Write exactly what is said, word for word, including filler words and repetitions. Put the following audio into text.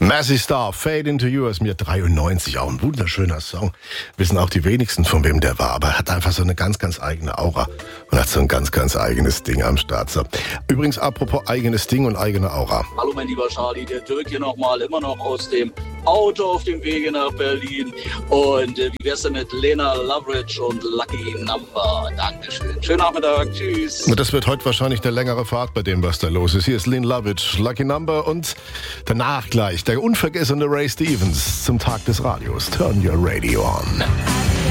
Massey Star, Fade Into You ist mir dreiundneunzig, auch ein wunderschöner Song. Wissen auch die wenigsten, von wem der war, aber er hat einfach so eine ganz, ganz eigene Aura und hat so ein ganz, ganz eigenes Ding am Start. So. Übrigens, apropos eigenes Ding und eigene Aura. Hallo mein lieber Charlie, der Dirk hier nochmal, immer noch aus dem Auto auf dem Wege nach Berlin. Und äh, wie wär's denn mit Lena Loveridge und Lucky Number? Dankeschön. Schönen Nachmittag, tschüss. Das wird heute wahrscheinlich eine längere Fahrt bei dem, was da los ist. Hier ist Lena Loveridge, Lucky Number und danach gleich der unvergessene Ray Stevens zum Tag des Radios. Turn your radio on.